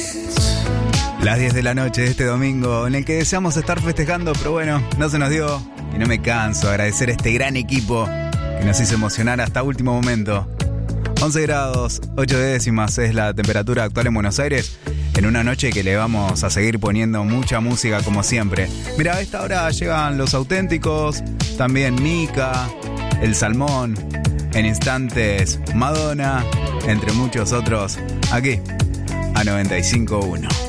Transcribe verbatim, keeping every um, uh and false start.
Las diez de la noche de este domingo, en el que deseamos estar festejando, pero bueno, no se nos dio. Y no me canso de agradecer a este gran equipo que nos hizo emocionar hasta último momento. once grados, ocho décimas es la temperatura actual en Buenos Aires, en una noche que le vamos a seguir poniendo mucha música como siempre. Mira, a esta hora llegan Los Auténticos, también Mika, El Salmón, en instantes Madonna, entre muchos otros, aquí a noventa y cinco punto uno.